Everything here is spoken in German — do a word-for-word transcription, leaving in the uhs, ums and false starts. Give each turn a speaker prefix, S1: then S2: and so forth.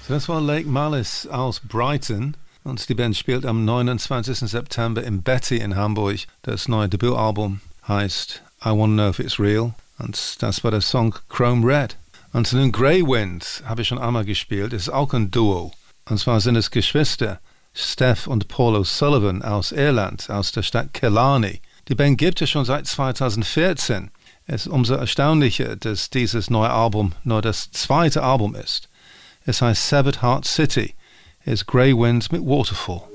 S1: Das war Lake Malice aus Brighton und die Band spielt am neunundzwanzigsten September im Betty in Hamburg. Das neue Debütalbum heißt I Wanna Know If It's Real und das war der Song Chrome Red. Und zu den Grey Wind habe ich schon einmal gespielt, ist auch ein Duo. Und zwar sind es Geschwister Steph und Paul O'Sullivan aus Irland, aus der Stadt Killarney. Die Band gibt es schon seit zweitausendvierzehn. Es ist umso erstaunlicher, dass dieses neue Album nur das zweite Album ist. Es heißt Severed Heart City, ist Grey Wind mit Waterfall.